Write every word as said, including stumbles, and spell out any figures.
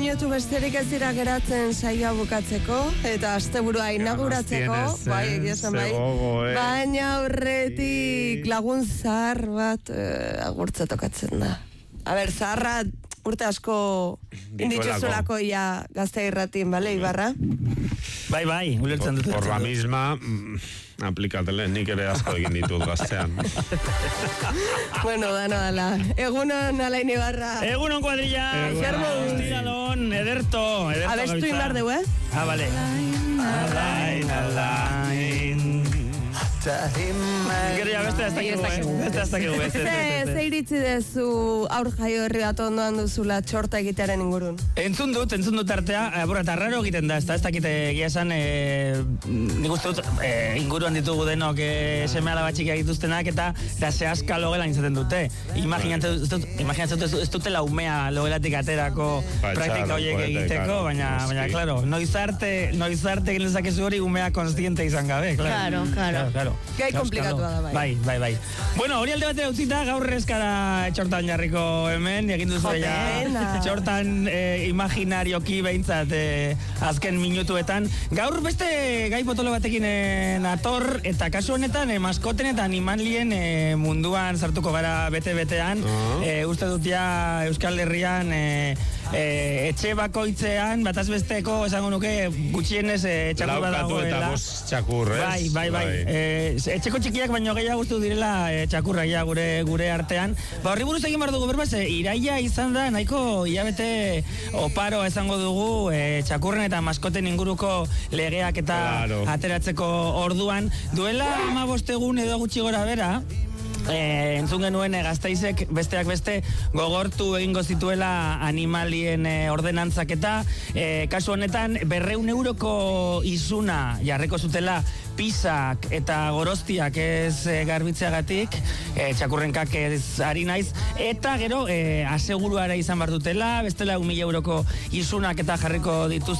minutu besterik ez dira geratzen saioa bukatzeko, eta asteburua inauguratzeko, bai, egia esan bai, baina aurretik lagun zahar bat eh, agurtza tokatzen da. A ber, zaharra urte asko inditxezulako ia gazte irratin, bale, Ibarra? Bai, bai, ulertzen dut. Por la misma, aplikatele, nik ere asko egin ditut gaztean. Bueno, dano dala. Egunon, Alain Ibarra. Egunon, kuadrilla. Germon. Estiralon, ederto. Abestu inbar deu, eh? Ah, bale. Alain, Alain. Gerria, beste ez dakigu, eh? Beste ez dakigu, beste. Ze iritzi dezu aur jaio herri bat ondoan duzula txorta egitearen ingurun? Entzun dut, entzun dut artea, abura, eta raro egiten da, ez da, ez dakite egia esan, nik uste dut, inguruan ditugu denok seme alaba txikiak dituztenak, eta da zehazka logela izaten dute. Imaginatzen dut, ez dutela umea logelatik aterako praktika horiek egiteko, baina, baina, klaro, noiz arte, noiz arte egin dezakezu hori umea konstiente izan gabe, klaro. Claro, claro. Gai komplikatua da, bai. Bai, bai, bai. Bueno, hori alde batera utzita, gaur eskara txortan jarriko hemen, egin duzu ja txortan eh, imaginarioki behintzat eh, azken minutuetan. Gaur beste gai potolo batekin eh, nator, eta kasu honetan eh, maskoten eta animalien eh, munduan sartuko gara bete-betean. Uh-huh. eh, uste dut ja Euskal Herrian eh, eh, etxe bakoitzean, bataz besteko esango nuke gutxienez eh, txakur bat dagoela. Laukatu eta bost txakur, ez? Bai, bai, bai. bai. Eh, etxeko txikiak baino gehiago gustu direla e, txakurra ja gure gure artean. Ba horri buruz egin behar dugu berba, ze iraila izan da nahiko hilabete oparo esango dugu e, txakurren eta maskoten inguruko legeak eta claro. Ateratzeko orduan. Duela hamabost egun edo gutxi gora bera, E, entzun genuen e, Gasteizek besteak beste gogortu egingo zituela animalien e, ordenantzak eta e, kasu honetan berreun euroko izuna jarreko zutela pisak eta goroztiak ez e, garbitzeagatik, e, txakurrenkak ez ari naiz, eta gero e, aseguruara izan behar dutela, bestela un mila euroko izunak eta jarriko dituz